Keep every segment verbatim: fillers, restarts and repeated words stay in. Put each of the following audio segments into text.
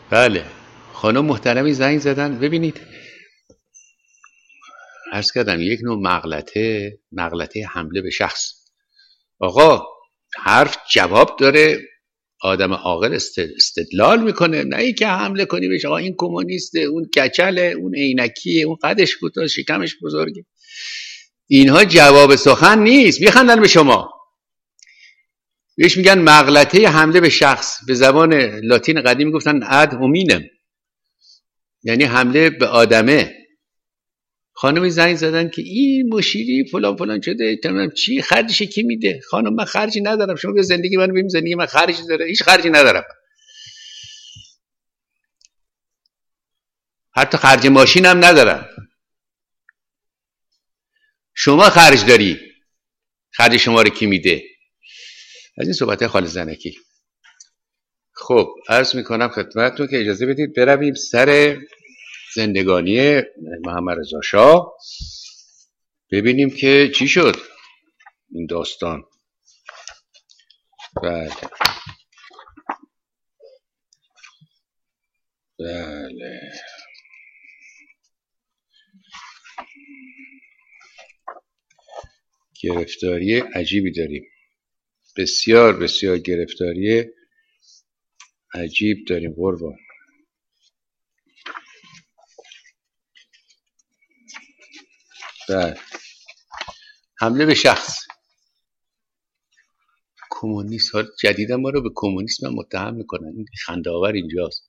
بله، خانم محترمی زنگ زدن. ببینید عرض کردم یک نوع مغلطه، مغلطه حمله به شخص. آقا حرف جواب داره، آدم عاقل استدلال میکنه، نه اینکه حمله کنی بهش. آقا این کمونیسته، اون کچله، اون عینکیه، اون قدش کوتاه، شکمش بزرگه. اینها جواب سخن نیست. میخندن به شما، بهش میگن مغلطه حمله به شخص. به زبان لاتین قدیم میگفتن اد هومینم، یعنی حمله به آدمه. خانمی زنگ زدن که این مشیری فلان فلان شده، تمام چی خرجش کی میده؟ خانم من خرجی ندارم، شما به زندگی من ببین، زندگی من خرجی داره؟ هیچ خرجی ندارم، حتی خرج ماشینم ندارم. شما خرج داری، خرج شما رو کی میده؟ از این صحبت خال زنکی. خب عرض میکنم خدمتتون که اجازه بدید برویم سر زندگانی محمد رضا شاه، ببینیم که چی شد این داستان. بله بله گرفتاری عجیبی داریم، بسیار بسیار گرفتاری عجیب داریم قربان. بله، حمله به شخص. کمونیست ها جدیدا ما رو به کمونیسم متهم میکنن، این خنده آور اینجاست.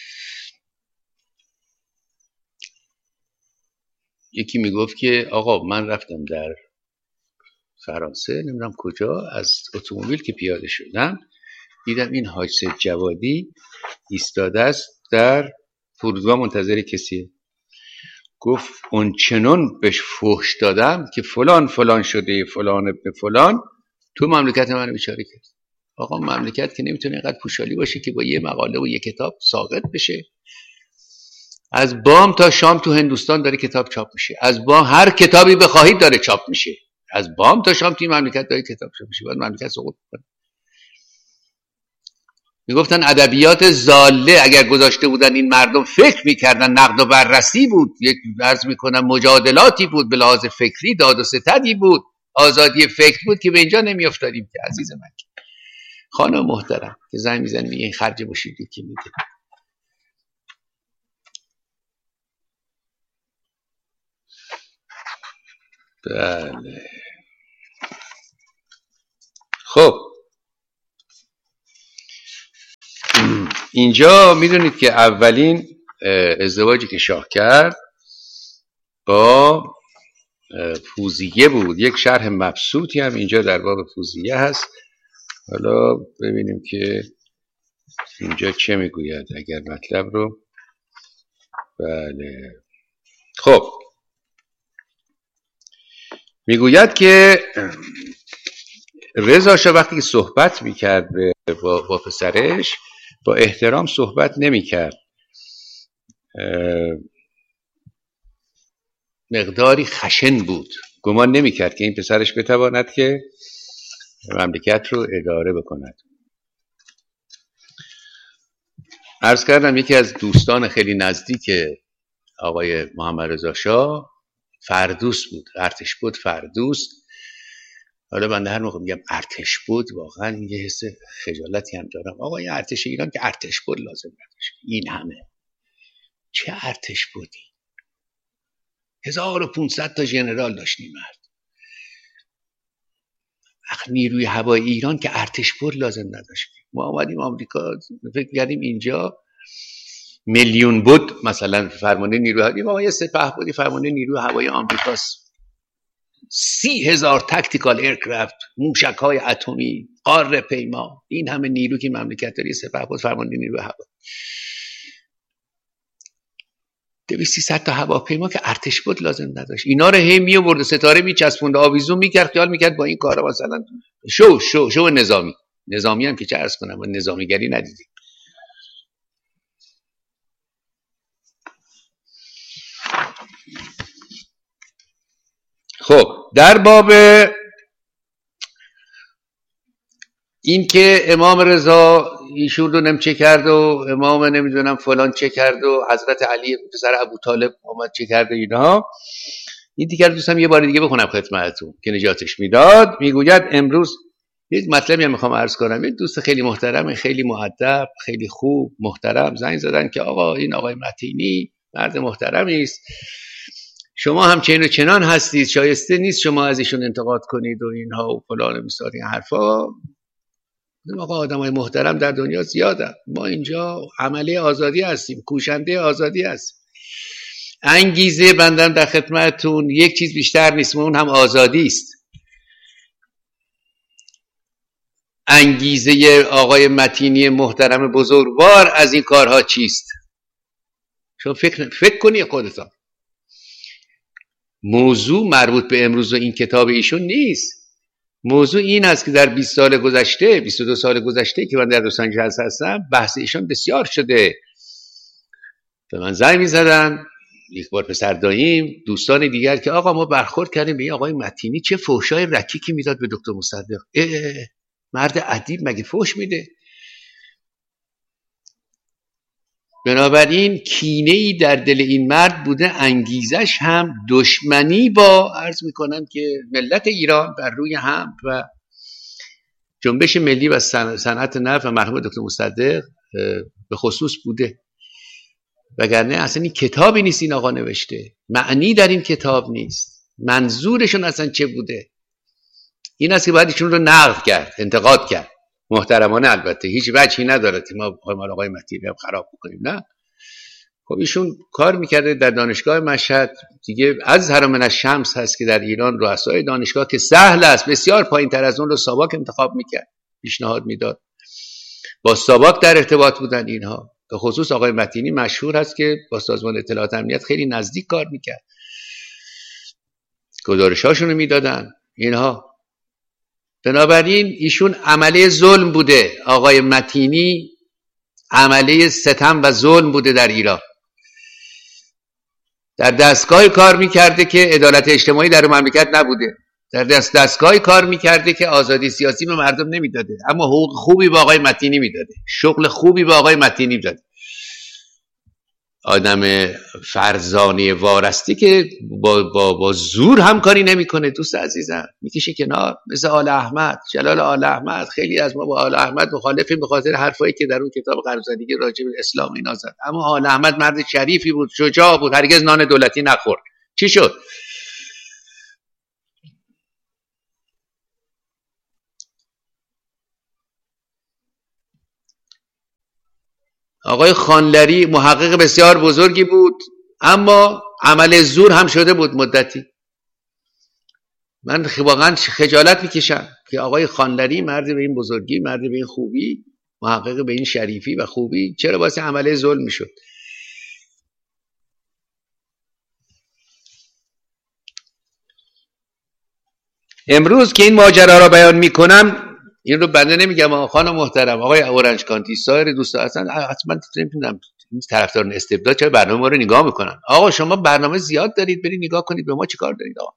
یکی میگفت که آقا من رفتم در فرانسه، نمیدونم کجا، از اتومبیل که پیاده شدم دیدم این حاج سید جوادی ایستاده است در فرودگاه منتظر کسیه. گفت اون چنون بهش فحش دادم که فلان فلان شده، فلان ابن فلان، تو مملکت منو بیچاره کرد. آقا مملکت که نمیتونه اینقدر پوشالی باشه که با یه مقاله و یه کتاب ساقط بشه. از بام تا شام تو هندوستان داره کتاب چاپ میشه، از بام هر کتابی بخواهید داره چاپ میشه، از بام تا شام توی مملکت داره کتاب چاپ میشه. باید مملکت سقوط کنه. میگفتن ادبیات ضاله اگر گذاشته بودن این مردم فکر میکردن، نقد و بررسی بود، یک عرض میکنم مجادلاتی بود، به لحاظ فکری داد و ستدی بود، آزادی فکر بود، که به اینجا نمیافتادیم. که عزیز من، خانم محترم که زنگ میزنی میگه این خرج مشیری کی میده؟ بله خب اینجا میدونید که اولین ازدواجی که شاه کرد با فوزیه بود. یک شرح مبسوطی هم اینجا در باب فوزیه هست. حالا ببینیم که اینجا چه میگوید اگر مطلب رو. بله خب میگوید که رضا شاه وقتی که صحبت میکرد با, با پسرش با احترام صحبت نمیکرد، مقداری خشن بود، گمان نمیکرد که این پسرش بتواند که مملکت رو اداره بکند. عرض کردم یکی از دوستان خیلی نزدیک آقای محمد رضا شاه فردوس بود، ارتش بود فردوس. حالا من هر موقع میگم ارتش بود واقعا یه حس خجالتی هم دارم. آقا این ارتش ایران که ارتش بود لازم نداشت، این همه چه ارتش بودی؟ هزار و پونصد تا ژنرال داشتیم مرد. نیروی هوایی ایران که ارتش بود لازم نداشت. ما آمدیم آمریکا فکر کردیم اینجا میلیون بود، مثلا فرمانده نیروی هوایی ما یه سپهبدی فرمانده نیروی هوایی آمریکاست، سی هزار تکتیکال ایرکرافت، موشک های اتمی، قاره پیما، این همه نیرو که مملکت داری سپهبد فرمانده نیروی هوایی، دویست سیصد تا هواپیما که ارتش بود لازم نداشت. اینا رو هی می آورد ستاره میچسبوند آویزون میکرد، خیال میکرد با این کارا مثلا شو شو شو نظامی نظامی هم که چه عرض کنم نظامیگری ندیدیم. خب در باب این که امام رضا ایشون رو نم چه کرد و امام نمیدونم فلان چه کرد و حضرت علی پسر ابو طالب اومد چه کرد و اینها، این دیگر دوستم یه بار دیگه بخونم خدمتتون که نجاتش میداد. میگوید امروز یه مطلبی هم میخوام عرض کنم. این دوست خیلی محترم، خیلی مؤدب، خیلی خوب محترم زنگ زدن که آقا این آقای متینی مرد محترمی است، شما هم چین و چنان هستید، شایسته نیست شما از ایشون انتقاد کنید و اینها و فلان و بسار این حرفا. آقا آدمای محترم در دنیا زیادن، ما اینجا عملی آزادی هستیم، کوشنده آزادی هستیم. انگیزه بندم در خدمتتون یک چیز بیشتر نیست، اون هم آزادی است. انگیزه آقای متینی محترم بزرگوار از این کارها چیست؟ شما فکر فکر کنی خودتان. موضوع مربوط به امروز و این کتاب ایشون نیست. موضوع این است که در بیست سال گذشته، بیست و دو سال گذشته که من در دوستان جلسه هستم، بحث ایشون بسیار شده. به من زنگ می‌زدن یک بار پسر داییم، دوستان دیگر که آقا ما برخورد کردیم به این آقای متینی، چه فحشای رکیکی میداد به دکتر مصدق. اه اه مرد ادیب مگه فحش میده؟ بنابراین کینه‌ای در دل این مرد بوده، انگیزش هم دشمنی با عرض میکنم که ملت ایران بر روی هم و جنبش ملی و صنعت نفت و مرحوم دکتر مصدق به خصوص بوده. وگرنه اصلا این کتابی نیست این آقا نوشته، معنی در این کتاب نیست، منظورشون اصلا چه بوده. این است که باید ایشون رو نقد کرد، انتقاد کرد، محترمانه البته، هیچ وجهی نداره که ما بخوایم آقای متینی هم خراب بکنیم، نه. خب ایشون کار میکرده در دانشگاه مشهد دیگه، از هرمن الشمس هست که در ایران رؤسای دانشگاه که سهل است بسیار پایین تر از اون رو ساواک انتخاب میکرد، پیشنهاد میداد، با ساواک در ارتباط بودن اینها. به خصوص آقای متینی مشهور هست که با سازمان اطلاعات امنیت خیلی نزدیک کار میکرد، گزارشاشون رو میدادن اینها. بنابراین ایشون عمله ظلم بوده، آقای متینی عمله ستم و ظلم بوده در ایران. در دستگاه کار میکرده که عدالت اجتماعی در مملکت نبوده، در دست دستگاه کار میکرده که آزادی سیاسی به مردم نمیداده، اما حقوق خوبی به آقای متینی میداده، شغل خوبی به آقای متینی میداده. آدم فرزانه وارستی که با, با, با زور همکاری نمیکنه دوست عزیزم، میکشه کنار، مثل آل احمد، جلال آل احمد. خیلی از ما با آل احمد مخالفیم به خاطر حرفایی که در اون کتاب قرض‌زدگی راجع به اسلام اینا زد، اما آل احمد مرد شریفی بود، شجاع بود، هرگز نان دولتی نخورد. چی شد؟ آقای خانلری محقق بسیار بزرگی بود، اما عمل زور هم شده بود مدتی. من واقعا خجالت میکشم که آقای خانلری مرد به این بزرگی، مرد به این خوبی، محقق به این شریفی و خوبی، چرا واسه عمل ظلم میشد؟ امروز که این ماجرا را بیان میکنم، این رو بنده نمیگم آقا خانم محترم، آقای اورنج کانتی، سایر دوستا اصلا حتما نمیدونم این طرفداران استبداد چرا برنامه ما رو نگاه میکنن. آقا شما برنامه زیاد دارید، برید نگاه کنید، به ما چیکار دارید آقا؟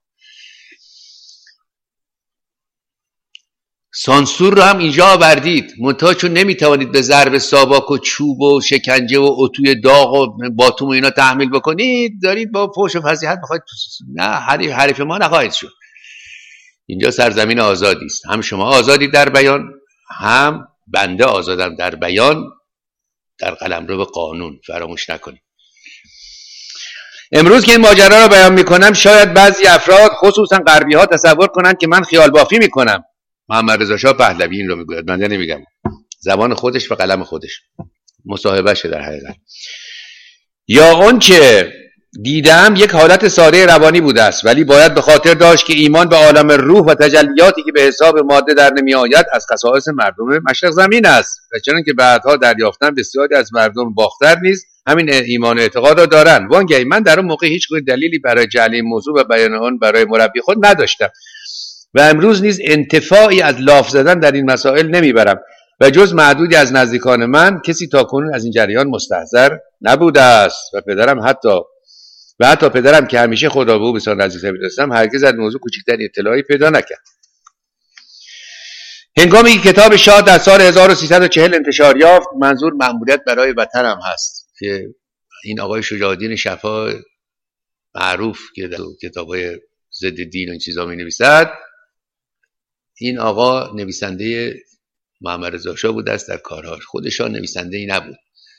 سانسور رو هم اینجا آوردید، منتها چون نمیتوانید به ضرب ساواک و چوب و شکنجه و اتوی داغ و باتوم و اینا تحمیل بکنید، دارید با فحش و فضیحت بخواید، نه حریف حریف ما نخواهید شد. اینجا سرزمین آزادی است، هم شما آزادی در بیان، هم بنده آزادم در بیان در قلمرو قانون، فراموش نکنید. امروز که این ماجرا رو بیان میکنم، شاید بعضی افراد خصوصا غربی ها تصور کنند که من خیال بافی میکنم. محمد رضا شاه پهلوی این رو میگوید، بنده نمیگم، زبان خودش و قلم خودش، مصاحبه شه در حقیقت. یا اون که دیدم یک حالت ساده روانی بوده است، ولی باید به خاطر داشت که ایمان به عالم روح و تجلیاتی که به حساب ماده در نمی آید از خصائص مردم مشرق زمین است، و چنان که بعدها دریافتن بسیاری از مردم باختر نیز همین ایمان و اعتقاد را دارند. وانگهی من در اون موقع هیچ دلیلی برای جعل این موضوع و بیان آن برای مربی خود نداشتم و امروز نیز انتفاعی از لاف زدن در این مسائل نمیبرم و جز معدودی از نزدیکان من کسی تاکنون از این جریان مستحضر نبوده است و پدرم حتی و حتی پدرم که همیشه خدا به او بسیار نزدیک می‌داشتم هرگز از موضوع کوچکترین اطلاعی پیدا نکرد. هنگامی که کتاب شاه در سال هزار و سیصد و چهل انتشار یافت، منظور مأموریت برای وطن هم هست که این آقای شجاع الدین شفا معروف که در کتاب‌های ضد دین و این چیزا می نویسد، این آقا نویسنده محمد رضا شاه بود است در کارهاش، خودشان نویسنده ای نبود.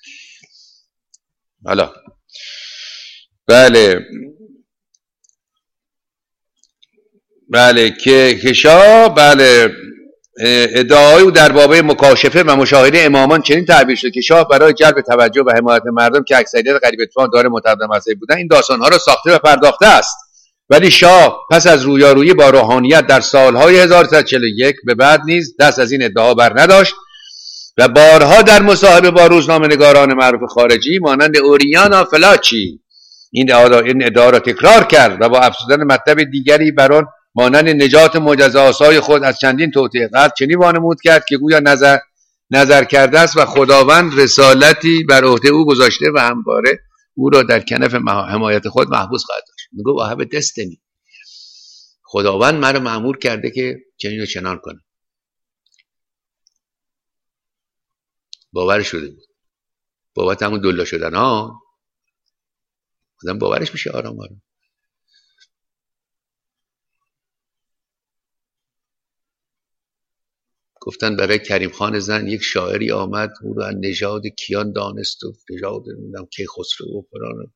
حالا بله بله که که شاه بله ادعای او در باب مکاشفه و مشاهده امامان چنین تعبیر شد که شاه برای جلب توجه و حمایت مردم که اکثریت قریب اتفاق داره متعدد مذهبی بودن این داستانها را ساخته و پرداخته است. ولی شاه پس از رویارویی با روحانیت در سالهای هزار و سیصد و چهل و یک به بعد نیز دست از این ادعا بر نداشت و بارها در مصاحبه با روزنامه‌نگاران معروف خارجی مانند اوریانا فلاچی این ادعا را تکرار کرد و با افزودن مطلب دیگری بر آن مانند نجات معجزه‌آسای خود از چندین توطئه قلب چنین وانمود کرد که گویا نظر نظر کرده است و خداوند رسالتی بر عهده او گذاشته و همواره او را در کنف حمایت خود محبوس خواهد داشت. میگه واهب دستنی، خداوند مرا مأمور کرده که چنین و چنان کنه. باور شده بود. بابت همون دلا شدن ها آدم باورش میشه آرام آرام. گفتن برای کریم خان زن یک شاعری آمد او رو نژاد کیان دانست و نژاد نمیدونم کی خسرو و فلان.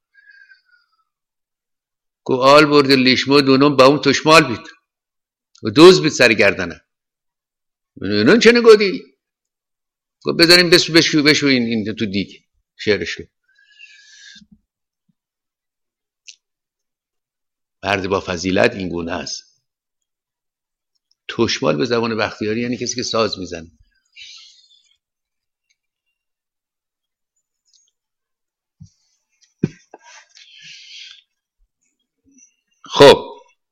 گو آل برد لیشمو دونم با اون تشمال بید و دوز بید سر گردنه. اینون چه نگودی؟ گو بذاریم بشو بشو بشو این, این تو دیگه شعرشو. مرد با فضیلت این گونه است. تشمال به زبان بختیاری یعنی کسی که ساز میزنه. خب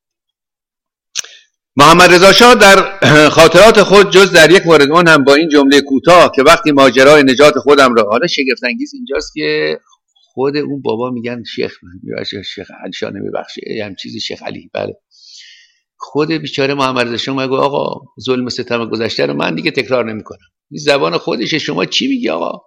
محمد رضا شاه در خاطرات خود جز در یک مورد اون هم با این جمله کوتاه که وقتی ماجرای نجات خودم را، حالا شگفت انگیز اینجاست که خود اون بابا میگن شیخ میبخشه شیخ علشان نمیبخشه هم چیزی شیخ علی، بله خود بیچاره محمد رضا شاه میگه آقا ظلم و ستم گذشته رو من دیگه تکرار نمیکنم. این زبان خودشه، شما چی میگی آقا؟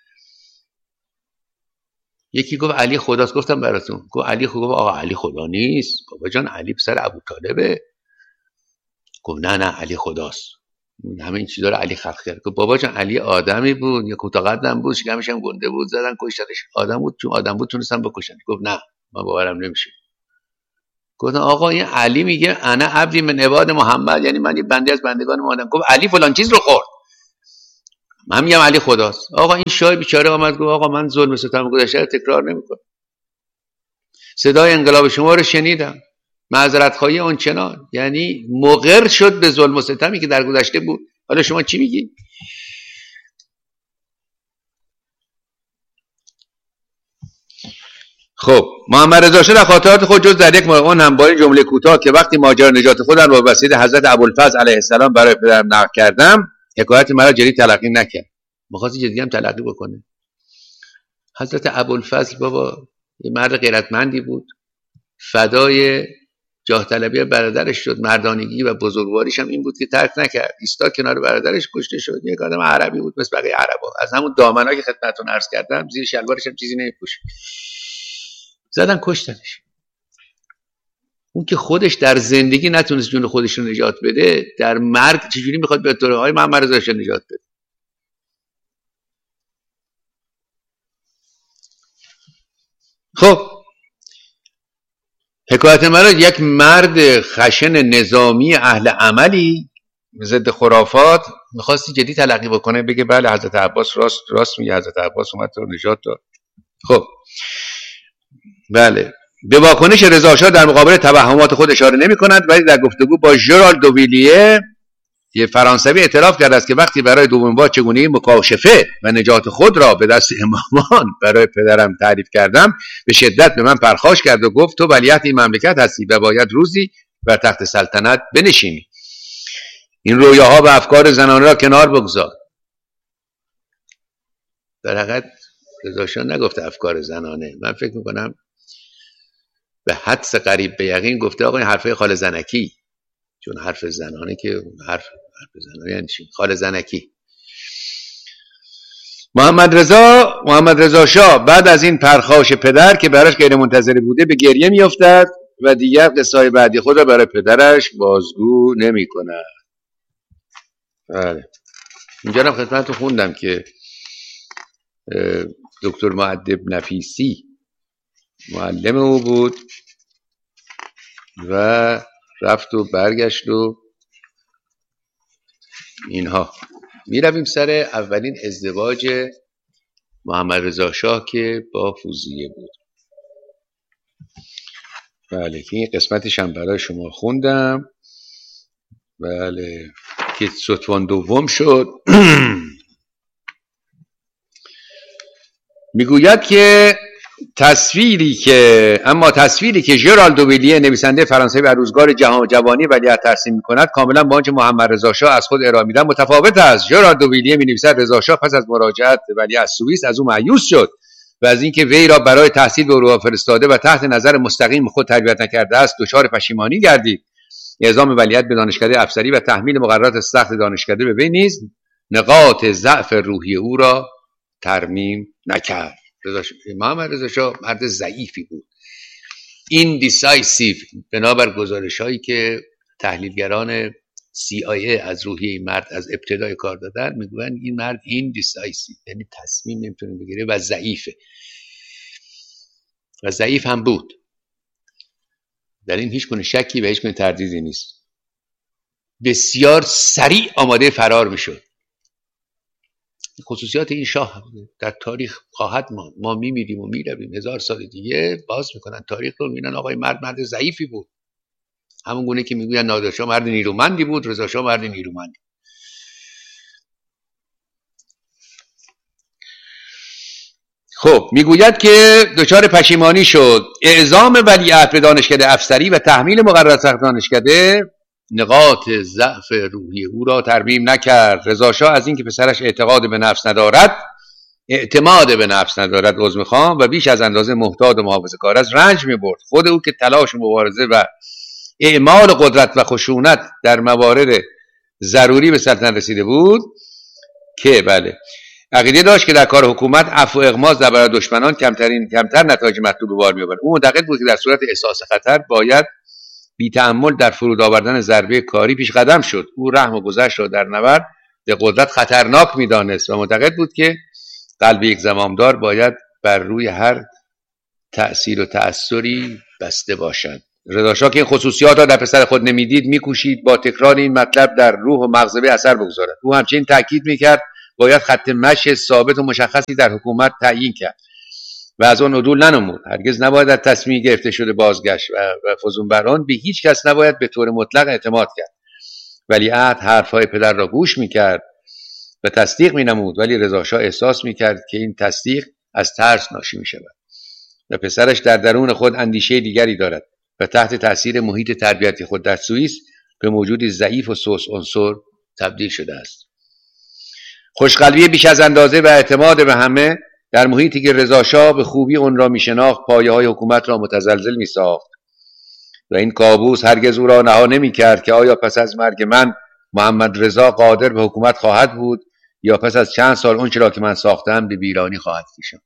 یکی گفت علی خداست، گفتم براتون گفت علی خدا، گفت آقا علی خدا نیست بابا جان، علی پسر ابوطالبه. گفت نه نه علی خداست، همه این چیزا رو علی خلق کرد. گفت بابا جان علی آدمی بود یا کوتاه قدم بود شکمش هم گنده بود زدن کشتنش، آدم بود چون آدم بود تونستن بکشن. گفت نه من باورم نمیشه. گفتن آقا این علی میگه انا عبدی من عباد محمد، یعنی من یه بنده از بندگان محمد. گفت علی فلان چیز رو خورد، من میگم علی خداست. آقا این شاه بیچاره آمد گفت آقا من ظلم و ستم گذشته رو تکرار نمیکنم. صدای انقلاب شما رو شنیدم، معذرت خواهی اون چنان، یعنی مقر شد به ظلم و ستمی که در گذشته بود. حالا شما چی میگی؟ خب محمد رضا شاه در خاطرات خود جز در یک مورد اون هم با این جمله کوتاه که وقتی ماجرا نجات خودم رو به وسیله حضرت ابوالفضل علیه السلام برای پدرم نقل کردم حکایت مرا جدی تلقی نکرد. می‌خواست جدی هم تلقی بکنه. حضرت ابوالفضل بابا یه مرد غیرتمندی بود، فدای جاه طلبی برادرش شد، مردانگی و بزرگواریش هم این بود که ترک نکرد، ایستاد کنار برادرش، کشته شد. یک آدم عربی بود مثل بقیه عربا، از همون دامنایی که خدمتتون عرض کردم زیر شلوارش هم چیزی نمی‌پوشید، زدن کشتنش. اون که خودش در زندگی نتونست جون خودش رو نجات بده، در مرگ چجوری میخواد به طور های محمد رضا شاه نجات بده؟ خب حکایت مرا یک مرد خشن نظامی اهل عملی ضد خرافات میخواستی جدی تلقی بکنه، بگه بله حضرت عباس راست راست میگه، حضرت عباس اومد تو نجات داد. خب بله به واکنش رضا شاه در مقابل توهمات خود اشاره نمی کند، ولی در گفتگو با ژرال دوویلیه یه فرانسوی اعتراف کرده است که وقتی برای دومین بار چگونگی مکاشفه و نجات خود را به دست امامان برای پدرم تعریف کردم به شدت به من پرخاش کرد و گفت تو ولیعهد این مملکت هستی و باید روزی بر تخت سلطنت بنشینی. این رویاها و افکار زنانه را کنار بگذار. در حقیقت رضا شاه نگفته افکار زنانه، من فکر میکنم به حدس قریب به یقین گفته آقا این حرفای خال زنکی، چون حرف زنانه که حرف حرف زنانه یعنی چی؟ خال زنکی. محمد رضا محمد رضا شاه بعد از این پرخاش پدر که براش غیر منتظره بوده به گریه میافتد و دیگر قصه بعدی خود را برای پدرش بازگو نمی کند. بله اینجا هم خدمتتون خوندم که دکتر مؤدب نفیسی معلم او بود و رفت و برگشت و اینها. می رویم سر اولین ازدواج محمد رضا شاه که با فوزیه بود. بله که این قسمتش هم برای شما خوندم. بله که ستوان دوم شد. میگوید که تصویری که اما تصویری که ژرال دوویلیه نویسنده فرانسوی و روزگار جوانی ولیعهد ترسیم می‌کند کاملا با آنچه محمد رضا شاه از خود ارائه می‌دهد متفاوت است. ژرال دوویلیه می‌نویسد رضا شاه پس از مراجعت ولیعهد سوئیس از او مایوس شد و از اینکه وی را برای تحصیل به اروپا فرستاده و تحت نظر مستقیم خود تربیت نکرده است دچار پشیمانی گردید. اعزام ولیعهد به دانشکده افسری و تحمیل مقررات سخت دانشکده به وی نیز نقاط ضعف روحی او را ترمیم نکرد. محمد رضا شاه مرد ضعیفی بود، ایندیسایسیو، بنابر گزارش هایی که تحلیلگران سی آی ای از روحیه این مرد از ابتدای کار دادن میگوین این مرد ایندیسایسیو یعنی تصمیم نمیتونه بگیره و ضعیفه و ضعیف هم بود. در این هیچ گونه شکی و هیچ گونه تردیدی نیست. بسیار سریع آماده فرار میشد. خصوصیات این شاه در تاریخ خواهد ماند. ما میمیریم و میرویم هزار سال دیگه باز میکنن تاریخ رو، میبینن آقای مرد مرد ضعیفی بود، همون گونه که میگوین نادر شاه مرد نیرومندی بود، رضا شاه مرد نیرومندی. خب میگوید که دچار پشیمانی شد. اعزام ولیعهد به دانشکده افسری و تحمیل مقررات سخت دانشکده نقاط ضعف روحی او را ترمیم نکرد. رضا شاه از اینکه پسرش اعتقاد به نفس ندارد اعتماد به نفس ندارد عذر میخوام و بیش از اندازه محتاط و محافظه‌کار است رنج میبرد. خود او که تلاش و مبارزه و اعمال قدرت و خشونت در موارد ضروری به سلطنت رسیده بود که بله عقیده داشت که در کار حکومت عفو و اغماض در برابر دشمنان کمترین کمتر نتایج مطلوب به بار میآورد. او معتقد بود که در صورت احساس خطر باید بی تأمل در فرود آوردن ضربه کاری پیش قدم شد. او رحم و گذشت را در نبرد به قدرت خطرناک می‌دانست و معتقد بود که قلب یک زمامدار باید بر روی هر تأثیر و تأثری بسته باشد. رضا شاه که این خصوصیات را در پسر خود نمیدید میکوشید با تکرار این مطلب در روح و مغز وی اثر بگذارد. او همچنین تاکید میکرد باید خط مشی ثابت و مشخصی در حکومت تعیین کرد و از آن عدول ننمود. هرگز نباید در تصمیم گرفته شده بازگشت و, و فزون بر آن به هیچ کس نباید به طور مطلق اعتماد کرد. ولیعهد حرفهای پدر را گوش میکرد و تصدیق مینمود، ولی رضا شاه احساس میکرد که این تصدیق از ترس ناشی میشود و پسرش در درون خود اندیشه دیگری دارد و تحت تاثیر محیط تربیتی خود در سوئیس به موجودی ضعیف و سوس عنصر تبدیل شده است. خوشقلبی بیش از اندازه و اعتماد به همه در محیطی که رضا شاه به خوبی اون را میشناخت پایه های حکومت را متزلزل میساخت و این کابوس هرگز او را رها نمی‌کرد که آیا پس از مرگ من محمد رضا قادر به حکومت خواهد بود یا پس از چند سال اون چرا که من ساختم به ویرانی خواهد کشید.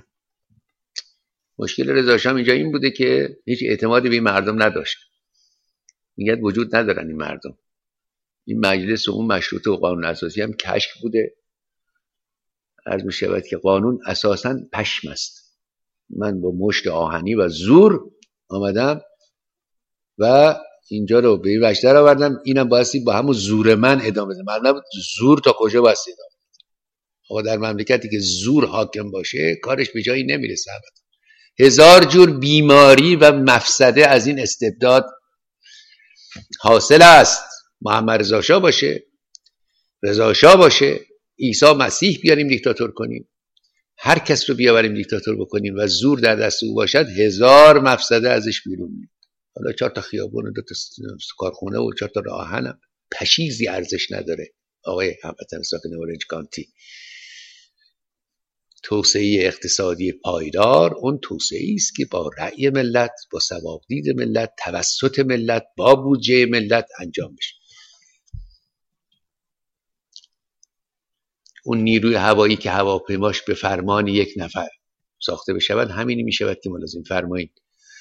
مشکل رضا شاه اینجا این بوده که هیچ اعتمادی به این مردم نداشت. میگه وجود ندارن این مردم. این مجلس و اون مشروطه و قانون اساسی هم کشک بوده. عرض می شود که قانون اساساً پشم است. من با مشت آهنی و زور آمدم و اینجا رو به این وجه در آوردم، اینم بایستی با همون زور من ادامه بده. معلوم نبود زور تا کجا بایستی ادامه بده. آقا در مملکتی که زور حاکم باشه کارش به جایی نمیرسه. هزار جور بیماری و مفسده از این استبداد حاصل است. محمد رضا شاه باشه، رضا شاه باشه، عیسی مسیح بیاریم دیکتاتور کنیم، هر کس رو بیاوریم دیکتاتور بکنیم و زور در دست او باشد، هزار مفسده ازش بیرون میاد. حالا چهار تا خیابون و دو تا کارخونه و چهار تا راه آهن پشیزی ارزش نداره. آقای هموطن ساکن اورنج کانتی توسعه اقتصادی پایدار اون توسعه است که با رأی ملت، با ثوابدید ملت، توسط ملت، با بودجه ملت انجام بشه. اون نیروی هوایی که هواپیماش به فرمان یک نفر ساخته بشود، همینی میشود که ملازم فرمایید.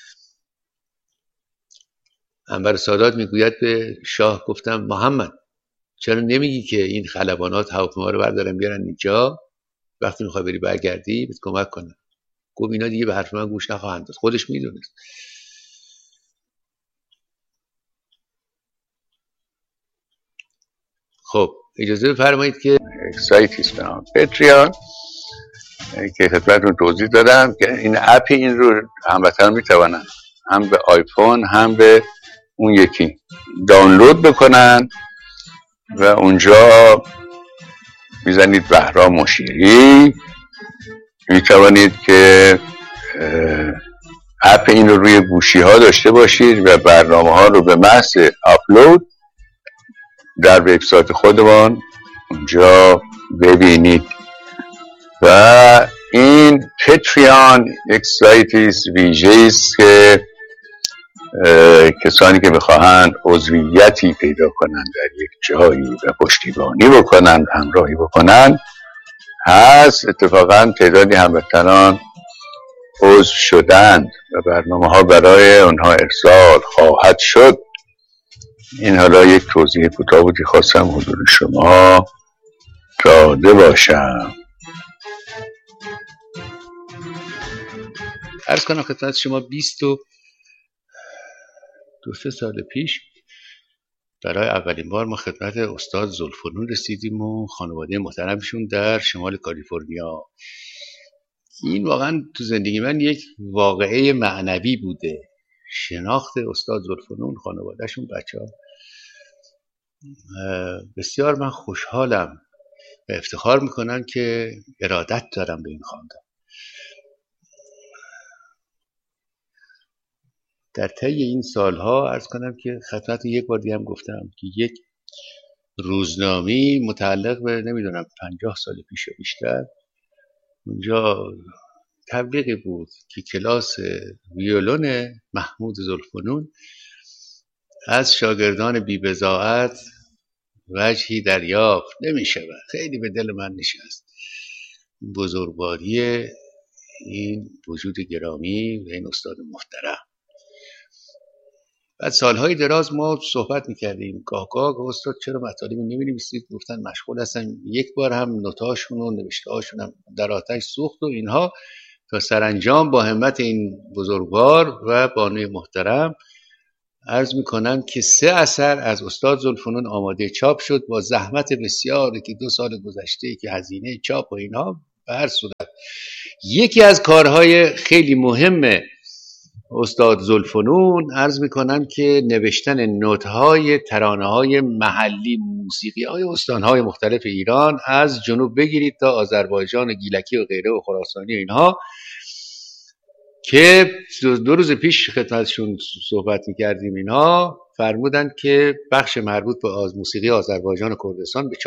انور سادات میگوید به شاه، گفتم محمد چرا نمیگی که این خلبانات هواپیما رو بردارن بیارن اینجا، وقتی میخوای بری برگردی بهت کمک کنن. گفت اینا دیگه به حرف من گوش نخواهند داد. خودش میدونست. خب اجازه بفرمایید که سایتی است به نام پتریان که خدمتتون توضیح دادم که این اپ این رو هموطنان میتوانن هم به آیفون هم به اون یکی دانلود بکنن و اونجا میزنید بهرام مشیری، میتوانید که اپ این رو روی گوشی ها داشته باشید و برنامه ها رو به محض آپلود در وبسایت خودمان اونجا ببینید. و این پتریان یک سایتی ویژه است که کسانی که بخواهند عضویتی پیدا کنند در یک جایی و پشتیبانی بکنند، همراهی بکنند هست. اتفاقا تعدادی هموطنان عضو شدند و برنامه ها برای اونها ارسال خواهد شد. این حالا یک توضیح کوتاه بود که خواستم حضور شما داده باشم. عرض کنم خدمت شما بیست و دو سه سال پیش برای اولین بار ما خدمت استاد ذوالفنون رسیدیم و خانواده محترمشون در شمال کالیفرنیا. این واقعا تو زندگی من یک واقعه معنوی بوده، شناخت استاد ذوالفنون، خانوادهشون، بچه ها. بسیار من خوشحالم و افتخار میکنم که ارادت دارم به این خاندان. در طی این سالها عرض کنم که خدمت یک بار دیگه هم گفتم که یک روزنامه‌ای متعلق به نمیدونم پنجاه سال پیش و بیشتر اونجا تبلیغی بود که کلاس ویولون محمود ذوالفنون از شاگردان بی‌بضاعت وجهی دریافت نمی‌شود. خیلی به دل من نشست بزرگواری این وجود گرامی و این استاد محترم. بعد سالهای دراز ما صحبت میکردیم، گاه گاه استاد چرا مطالبی نمی‌نویسید؟ گفتن مشغول هستن. یک بار هم نوتاشون و نوشته‌هاشون هم در آتش سوخت و اینها، تا سرانجام با همت این بزرگوار و بانوی محترم عرض میکنم که سه اثر از استاد ذوالفنون آماده چاپ شد با زحمت بسیاری که دو سال گذشته که هزینه چاپ و اینها. به هر صورت یکی از کارهای خیلی مهم استاد ذوالفنون عرض میکنم که نوشتن نوت‌های ترانه‌های محلی، موسیقی‌های استان‌های مختلف ایران، از جنوب بگیرید تا آذربایجان و گیلکی و غیره و خراسانی و اینها، که دو روز پیش خدمتشون صحبت میکردیم. اینها فرمودن که بخش مربوط به موسیقی آذربایجان و کردستان به